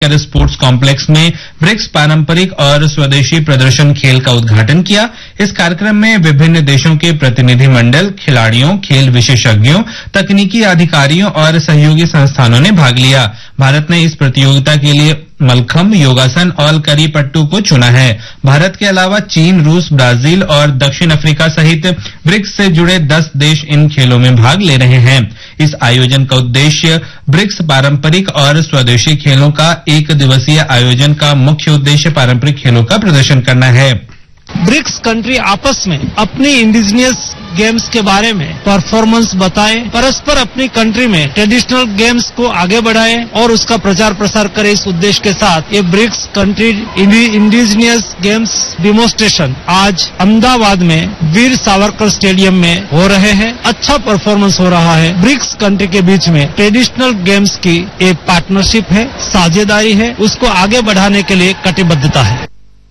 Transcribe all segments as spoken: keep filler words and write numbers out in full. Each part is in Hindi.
स्पोर्ट्स कॉम्प्लेक्स में ब्रिक्स पारंपरिक और स्वदेशी प्रदर्शन खेल का उद्घाटन किया। इस कार्यक्रम में विभिन्न देशों के प्रतिनिधि मंडल, खिलाड़ियों, खेल विशेषज्ञों, तकनीकी अधिकारियों और सहयोगी संस्थानों ने भाग लिया। भारत ने इस प्रतियोगिता के लिए मलखम्ब, योगासन और करीपट्टू को चुना है। भारत के अलावा चीन, रूस, ब्राजील और दक्षिण अफ्रीका सहित ब्रिक्स से जुड़े दस देश इन खेलों में भाग ले रहे हैं। इस आयोजन का उद्देश्य ब्रिक्स पारंपरिक और स्वदेशी खेलों का एक दिवसीय आयोजन का मुख्य उद्देश्य पारंपरिक खेलों का प्रदर्शन करना है। ब्रिक्स कंट्री आपस में अपनी इंडिजिनियस गेम्स के बारे में परफॉर्मेंस बताए, परस्पर अपनी कंट्री में ट्रेडिशनल गेम्स को आगे बढ़ाए और उसका प्रचार प्रसार करे। इस उद्देश्य के साथ ये BRICS country indigenous games demonstration आज अहमदाबाद में वीर सावरकर स्टेडियम में हो रहे हैं। अच्छा परफॉर्मेंस हो रहा है। ब्रिक्स कंट्री के बीच में ट्रेडिशनल गेम्स की एक पार्टनरशिप है, साझेदारी है, उसको आगे बढ़ाने के लिए कटिबद्धता है।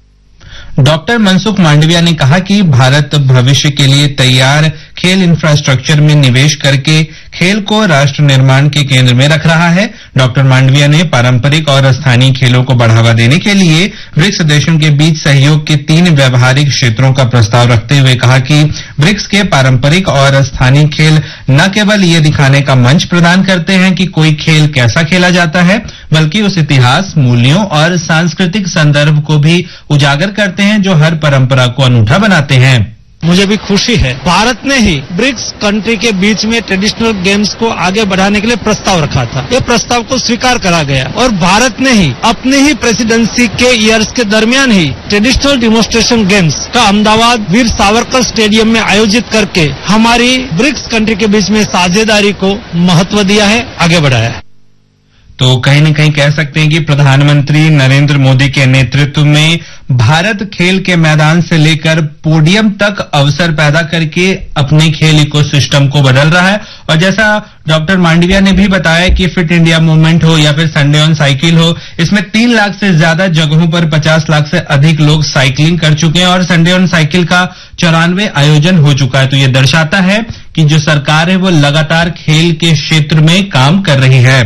डॉक्टर मनसुख मांडविया ने कहा कि भारत भविष्य के लिए तैयार खेल इंफ्रास्ट्रक्चर में निवेश करके खेल को राष्ट्र निर्माण के केंद्र में रख रहा है। डॉक्टर मांडविया ने पारंपरिक और स्थानीय खेलों को बढ़ावा देने के लिए ब्रिक्स देशों के बीच सहयोग के तीन व्यवहारिक क्षेत्रों का प्रस्ताव रखते हुए कहा कि ब्रिक्स के पारंपरिक और स्थानीय खेल न केवल ये दिखाने का मंच प्रदान करते हैं कि कोई खेल कैसा खेला जाता है, बल्कि उस इतिहास, मूल्यों और सांस्कृतिक संदर्भ को भी उजागर करते हैं जो हर परंपरा को अनूठा बनाते हैं। मुझे भी खुशी है, भारत ने ही ब्रिक्स कंट्री के बीच में ट्रेडिशनल गेम्स को आगे बढ़ाने के लिए प्रस्ताव रखा था। ये प्रस्ताव को स्वीकार करा गया और भारत ने ही अपनी ही प्रेसिडेंसी के ईयर्स के दरमियान ही ट्रेडिशनल डिमोन्स्ट्रेशन गेम्स का अहमदाबाद वीर सावरकर स्टेडियम में आयोजित करके हमारी ब्रिक्स कंट्री के बीच में साझेदारी को महत्व दिया है, आगे बढ़ाया है। तो कहीं न कहीं कह सकते हैं कि प्रधानमंत्री नरेंद्र मोदी के नेतृत्व में भारत खेल के मैदान से लेकर पोडियम तक अवसर पैदा करके अपने खेल इकोसिस्टम को बदल रहा है। और जैसा डॉक्टर मांडविया ने भी बताया कि फिट इंडिया मूवमेंट हो या फिर संडे ऑन साइकिल हो, इसमें तीन लाख से ज्यादा जगहों पर पचास लाख से अधिक लोग साइकिलिंग कर चुके हैं और संडे ऑन साइकिल का चौरानवे आयोजन हो चुका है। तो ये दर्शाता है कि जो सरकार है वो लगातार खेल के क्षेत्र में काम कर रही है।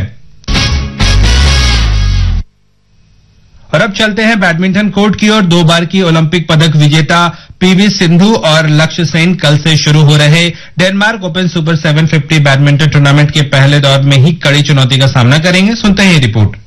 और अब चलते हैं बैडमिंटन कोर्ट की ओर। दो बार की ओलंपिक पदक विजेता पीवी सिंधु और लक्ष्य सेन कल से शुरू हो रहे डेनमार्क ओपन सुपर सात सौ पचास बैडमिंटन टूर्नामेंट के पहले दौर में ही कड़ी चुनौती का सामना करेंगे। सुनते हैं ये report.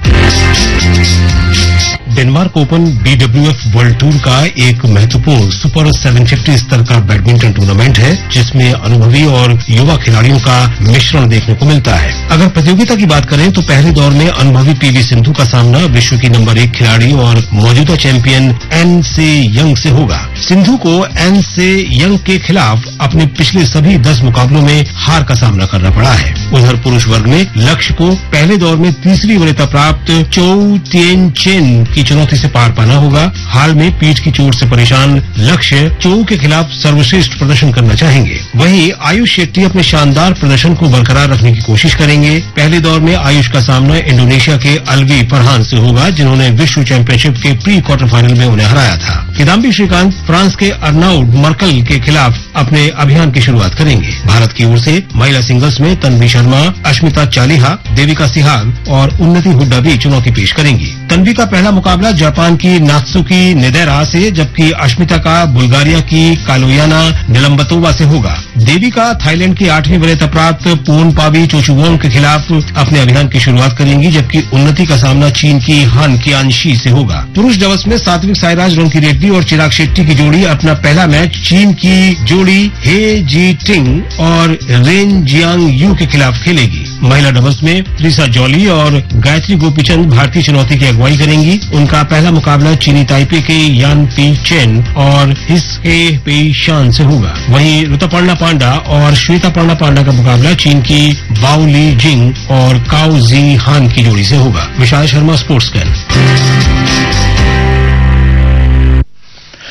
Denmark open BWF world tour का एक महत्वपूर्ण सुपर सात सौ पचास स्तर का बैडमिंटन टूर्नामेंट है जिसमें अनुभवी और युवा खिलाड़ियों का मिश्रण देखने को मिलता है। अगर प्रतियोगिता की बात करें तो पहले दौर में अनुभवी पीवी सिंधु का सामना विश्व की नंबर एक खिलाड़ी और मौजूदा चैंपियन एन से यंग से होगा। सिंधु को एन से यंग के खिलाफ अपने पिछले सभी दस मुकाबलों में हार का सामना करना पड़ा है। उधर पुरुष वर्ग में लक्ष्य को पहले दौर में तीसरी वरीयता प्राप्त चोउ टिएन चेन की चुनौती से पार पाना होगा। हाल में पीठ की चोट से परेशान लक्ष्य चोउ के खिलाफ सर्वश्रेष्ठ प्रदर्शन करना चाहेंगे। वहीं आयुष शेट्टी अपने शानदार प्रदर्शन को बरकरार रखने की कोशिश करेंगे। पहले दौर में आयुष का सामना इंडोनेशिया के अलवी फरहान से होगा जिन्होंने विश्व चैंपियनशिप के प्री क्वार्टर फाइनल में उन्हें हराया था। किदाम्बी श्रीकांत फ्रांस के अर्नाउड मर्कल के खिलाफ अपने अभियान की शुरुआत करेंगे। भारत की ओर से महिला सिंगल्स में तन्वी शर्मा, अश्मिता चालिहा, देविका सिहाग और उन्नति हुड्डा भी चुनौती पेश करेंगी। तन्वी का पहला मुकाबला जापान की नात्सुकी नेदेरा से, जबकि अश्मिता का बुल्गारिया की कालोयाना निलंबतोवा से होगा। देविका थाईलैंड की आठवीं वरीयता प्राप्त पोनपावी चोचुवोंग के खिलाफ अपने अभियान की शुरुआत करेंगी, जबकि उन्नति का सामना चीन की हान कियानशी से होगा। पुरुष डबल्स में सात्विक साईराज रोंकी रेड्डी और चिराग शेट्टी की जोड़ी अपना पहला मैच चीन की जोड़ी हे जी टिंग और रेन जियांग यू के खिलाफ खेलेगी। महिला डबल्स में त्रिसा जॉली और गायत्री गोपीचंद भारतीय चुनौती की अगुवाई करेंगी। उनका पहला मुकाबला चीनी ताइपे के यान पी चेन और हिस्के पेई शान से होगा। वहीं ऋतुपर्णा पांडा और श्वेता पर्णा पांडा का मुकाबला चीन की बाओ ली जिंग और काओ जी हान की जोड़ी से होगा। Vishal Sharma, sports can. तो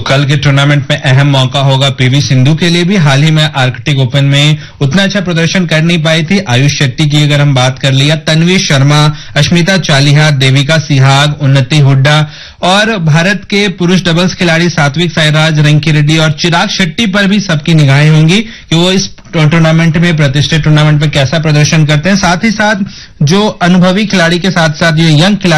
कल के टूर्नामेंट में अहम मौका होगा पीवी सिंधु के लिए भी। हाल ही में आर्कटिक ओपन में उतना अच्छा प्रदर्शन कर नहीं पाई थी। आयुष शेट्टी की अगर हम बात कर लिया, तन्वी शर्मा, अश्मिता चालिहा, देविका सिहाग, उन्नति हुड्डा और भारत के पुरुष डबल्स खिलाड़ी सात्विक साईराज, रिंकी रेड्डी और चिराग शेट्टी पर भी सबकी निगाहें होंगी कि वो इस टूर्नामेंट में, प्रतिष्ठित टूर्नामेंट में कैसा प्रदर्शन करते हैं। साथ ही साथ जो अनुभवी खिलाड़ी के साथ साथ ये यंग खिलाड़ी